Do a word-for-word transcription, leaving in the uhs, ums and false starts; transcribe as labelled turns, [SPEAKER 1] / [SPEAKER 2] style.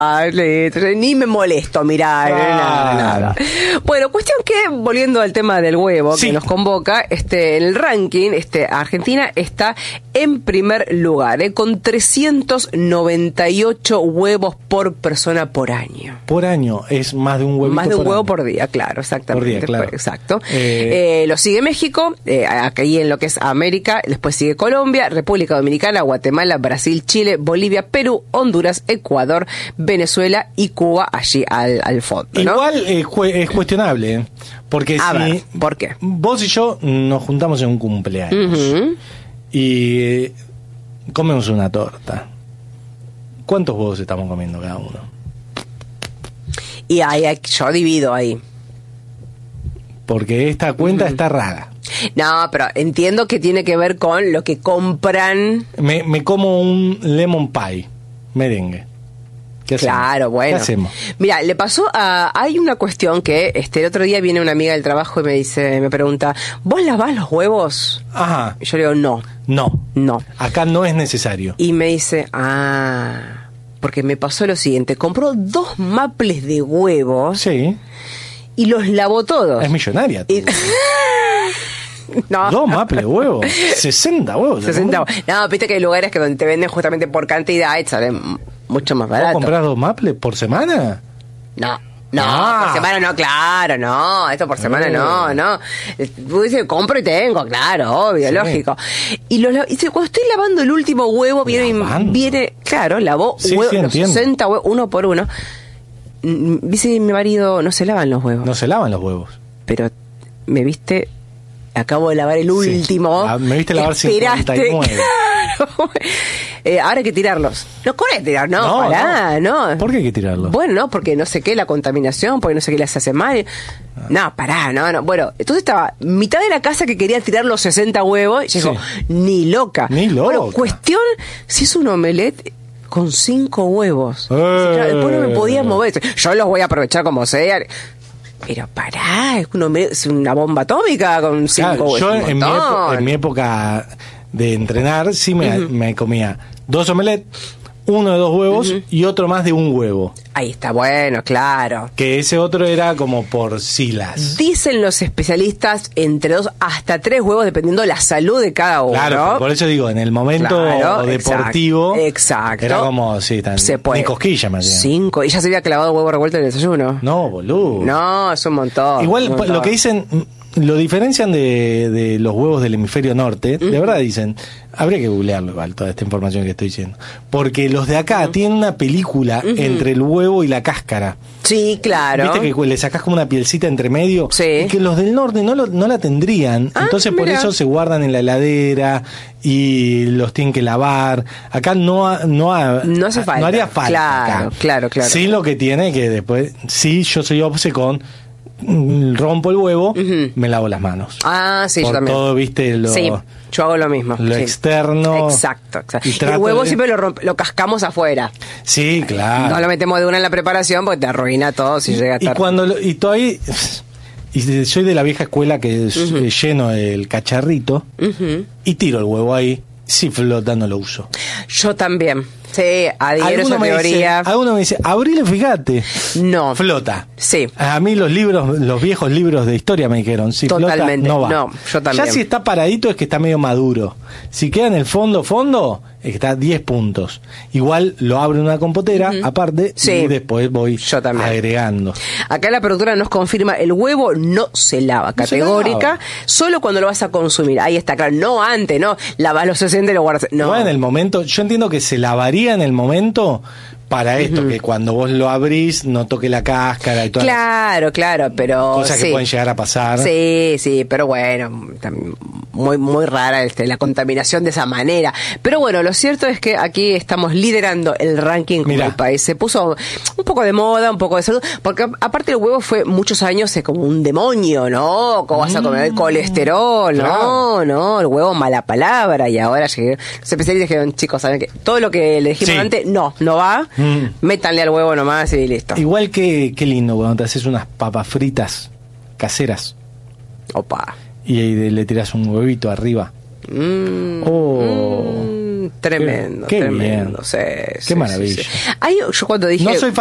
[SPEAKER 1] Ni me molesto mirar,
[SPEAKER 2] Ah.
[SPEAKER 1] nada, nada. Bueno, cuestión que, volviendo al tema del huevo,
[SPEAKER 2] Sí.
[SPEAKER 1] que nos convoca, este, el ranking, este, Argentina está en primer lugar, eh, con trescientos noventa y ocho huevos por persona por año.
[SPEAKER 2] Por año es más de un huevito
[SPEAKER 1] Más de un
[SPEAKER 2] por
[SPEAKER 1] huevo
[SPEAKER 2] año.
[SPEAKER 1] por día, claro, exactamente.
[SPEAKER 2] Por día, claro.
[SPEAKER 1] Exacto.
[SPEAKER 2] Eh,
[SPEAKER 1] Eh, lo sigue México, eh, aquí en lo que es América, después sigue Colombia, República Dominicana, Guatemala, Brasil, Chile, Bolivia, Perú, Honduras, Ecuador, Venezuela y Cuba allí al, al fondo, ¿no?
[SPEAKER 2] Igual eh, jue- es cuestionable, ¿eh? Porque
[SPEAKER 1] A
[SPEAKER 2] si
[SPEAKER 1] ver, ¿por qué?
[SPEAKER 2] vos y yo nos juntamos en un cumpleaños
[SPEAKER 1] Ujú.
[SPEAKER 2] y eh, comemos una torta, ¿cuántos huevos estamos comiendo cada uno?
[SPEAKER 1] Y ahí, ahí- yo divido ahí.
[SPEAKER 2] Porque esta cuenta está rara.
[SPEAKER 1] No, pero entiendo que tiene que ver con lo que compran.
[SPEAKER 2] Me, me como un lemon pie, merengue. ¿Qué hacemos?
[SPEAKER 1] Claro, bueno.
[SPEAKER 2] ¿Qué hacemos?
[SPEAKER 1] Mira, le pasó a... Hay una cuestión que este el otro día viene una amiga del trabajo y me dice, me pregunta, ¿vos lavás los huevos?
[SPEAKER 2] Ajá,
[SPEAKER 1] Y yo le digo, no,
[SPEAKER 2] no.
[SPEAKER 1] no.
[SPEAKER 2] Acá no es necesario.
[SPEAKER 1] Y me dice, ah, porque me pasó lo siguiente, compró dos maples de huevos
[SPEAKER 2] Sí,
[SPEAKER 1] y los lavó todos.
[SPEAKER 2] es millonaria.
[SPEAKER 1] Y- no.
[SPEAKER 2] Dos maples de huevos, sesenta huevos.
[SPEAKER 1] sesenta. No, viste que hay lugares que donde te venden justamente por cantidad y salen mucho más
[SPEAKER 2] ¿Vos
[SPEAKER 1] barato.
[SPEAKER 2] comprás dos maples por semana?
[SPEAKER 1] No, no,
[SPEAKER 2] Ah.
[SPEAKER 1] por semana no, claro, no, esto por semana
[SPEAKER 2] Eh.
[SPEAKER 1] no, no. Tú dices, compro y tengo, claro, obvio,
[SPEAKER 2] Sí.
[SPEAKER 1] lógico. Y los la- y dice, cuando estoy lavando el último huevo, viene, y
[SPEAKER 2] ¿Lavando?
[SPEAKER 1] viene, claro, lavó
[SPEAKER 2] Sí,
[SPEAKER 1] huevo-
[SPEAKER 2] sí,
[SPEAKER 1] los
[SPEAKER 2] entiendo.
[SPEAKER 1] sesenta huevos, uno por uno. Mm, Dice mi marido, no se lavan los huevos,
[SPEAKER 2] No se lavan los huevos.
[SPEAKER 1] pero me viste, acabo de lavar el
[SPEAKER 2] Sí.
[SPEAKER 1] último.
[SPEAKER 2] Ah, me viste lavar
[SPEAKER 1] Esperaste,
[SPEAKER 2] cincuenta y nueve.
[SPEAKER 1] claro. Eh, ahora hay que tirarlos. No, ¿cómo hay que tirar? No, pará, no.
[SPEAKER 2] ¿Por qué hay que tirarlos?
[SPEAKER 1] Bueno, no, porque no sé qué, la contaminación, porque no sé qué les hace mal. No, pará, no, no. Bueno, entonces estaba mitad de la casa que quería tirar los sesenta huevos y
[SPEAKER 2] Sí.
[SPEAKER 1] dijo, ni loca.
[SPEAKER 2] Ni
[SPEAKER 1] Bueno,
[SPEAKER 2] loca.
[SPEAKER 1] cuestión, si es un omelette con cinco huevos.
[SPEAKER 2] Eh.
[SPEAKER 1] Claro, después no me podía mover. Yo los voy a aprovechar como sea. Pero pará, es, un omelette- es una bomba atómica con cinco
[SPEAKER 2] Claro,
[SPEAKER 1] huevos.
[SPEAKER 2] yo
[SPEAKER 1] un
[SPEAKER 2] en mi,
[SPEAKER 1] montón.
[SPEAKER 2] época, en mi época de entrenar sí me, me comía dos omelettes, uno de dos huevos y otro más de un huevo.
[SPEAKER 1] Ahí está, bueno, claro.
[SPEAKER 2] Que ese otro era como por silas.
[SPEAKER 1] Dicen los especialistas entre dos hasta tres huevos dependiendo la salud de cada uno.
[SPEAKER 2] Claro, por eso digo, en el momento
[SPEAKER 1] Claro,
[SPEAKER 2] deportivo
[SPEAKER 1] exacto.
[SPEAKER 2] era como, sí, tan,
[SPEAKER 1] Se puede.
[SPEAKER 2] ni cosquilla me hacían.
[SPEAKER 1] Cinco. Y ya se había clavado huevo revuelto en el desayuno.
[SPEAKER 2] No, boludo.
[SPEAKER 1] No, es un montón.
[SPEAKER 2] Igual
[SPEAKER 1] un montón.
[SPEAKER 2] lo que dicen, lo diferencian de, de los huevos del hemisferio norte, de verdad dicen, habría que googlearlo igual, toda esta información que estoy diciendo, porque los de acá tienen una película entre el huevo y la cáscara.
[SPEAKER 1] Sí, claro.
[SPEAKER 2] Viste que le sacás como una pielcita entre medio,
[SPEAKER 1] Sí.
[SPEAKER 2] y que los del norte no, lo, no la tendrían,
[SPEAKER 1] Ah,
[SPEAKER 2] entonces por
[SPEAKER 1] mira.
[SPEAKER 2] eso se guardan en la heladera y los tienen que lavar. Acá no ha- no ha-
[SPEAKER 1] No hace falta.
[SPEAKER 2] no haría falta.
[SPEAKER 1] Claro,
[SPEAKER 2] acá.
[SPEAKER 1] claro, claro.
[SPEAKER 2] Sí, lo que tiene que después, sí, yo soy obse con mm, rompo el huevo, me lavo las manos.
[SPEAKER 1] Ah, sí,
[SPEAKER 2] Por
[SPEAKER 1] yo también.
[SPEAKER 2] todo, viste, lo,
[SPEAKER 1] Sí, yo hago lo mismo.
[SPEAKER 2] lo
[SPEAKER 1] sí.
[SPEAKER 2] externo.
[SPEAKER 1] Exacto, exacto.
[SPEAKER 2] Y
[SPEAKER 1] Y el
[SPEAKER 2] trato
[SPEAKER 1] huevo
[SPEAKER 2] de-
[SPEAKER 1] siempre lo, romp- lo cascamos afuera.
[SPEAKER 2] Sí, claro.
[SPEAKER 1] No lo metemos de una en la preparación porque te arruina todo si llega a
[SPEAKER 2] Y
[SPEAKER 1] estar.
[SPEAKER 2] cuando lo- y todavía y soy de la vieja escuela que es, eh, lleno el cacharrito
[SPEAKER 1] Ujú.
[SPEAKER 2] y tiro el huevo ahí, sí, flotando lo uso.
[SPEAKER 1] Yo también. Sí, adhiero a esa
[SPEAKER 2] me dice,
[SPEAKER 1] teoría.
[SPEAKER 2] alguno me dice, abrile, fíjate.
[SPEAKER 1] No.
[SPEAKER 2] Flota.
[SPEAKER 1] Sí.
[SPEAKER 2] A mí los libros, los viejos libros de historia me dijeron, si
[SPEAKER 1] Totalmente.
[SPEAKER 2] flota, no va.
[SPEAKER 1] No, yo también.
[SPEAKER 2] Ya si está paradito es que está medio maduro. Si queda en el fondo, fondo, es que está diez puntos. Igual lo abro en una compotera, aparte,
[SPEAKER 1] Sí.
[SPEAKER 2] y después voy
[SPEAKER 1] Yo también.
[SPEAKER 2] agregando.
[SPEAKER 1] Acá la productora nos confirma, el huevo no se lava,
[SPEAKER 2] No se
[SPEAKER 1] categórica,
[SPEAKER 2] lava.
[SPEAKER 1] solo cuando lo vas a consumir. Ahí está, claro, no antes, no, lavas los sesenta y lo guardas. No,
[SPEAKER 2] Igual en el momento, yo entiendo que se lavaría en el momento para esto, que cuando vos lo abrís no toque la cáscara y todas las
[SPEAKER 1] claro, claro, pero
[SPEAKER 2] cosas que
[SPEAKER 1] sí.
[SPEAKER 2] pueden llegar a pasar.
[SPEAKER 1] Sí, sí, pero bueno, tam- muy muy rara este, la contaminación de esa manera. Pero bueno, lo cierto es que aquí estamos liderando el ranking como
[SPEAKER 2] Mirá.
[SPEAKER 1] el país. Se puso un poco de moda, un poco de salud, porque a- aparte el huevo fue muchos años eh, como un demonio, ¿no? ¿Cómo vas a comer el colesterol? No,
[SPEAKER 2] claro.
[SPEAKER 1] no, el huevo mala palabra. Y ahora llegué, los especialistas dijeron, chicos, ¿saben qué? Todo lo que le dijimos
[SPEAKER 2] Sí.
[SPEAKER 1] antes, no, no va.
[SPEAKER 2] Mm.
[SPEAKER 1] Métanle al huevo nomás y listo.
[SPEAKER 2] Igual que qué lindo cuando te haces unas papas fritas caseras
[SPEAKER 1] Opa.
[SPEAKER 2] y ahí le tiras un huevito arriba.
[SPEAKER 1] Mm.
[SPEAKER 2] Oh.
[SPEAKER 1] Mm. Tremendo,
[SPEAKER 2] Qué
[SPEAKER 1] tremendo.
[SPEAKER 2] bien.
[SPEAKER 1] Sí,
[SPEAKER 2] Qué
[SPEAKER 1] sí,
[SPEAKER 2] maravilla.
[SPEAKER 1] sí, sí. Ahí, yo cuando dije...
[SPEAKER 2] No soy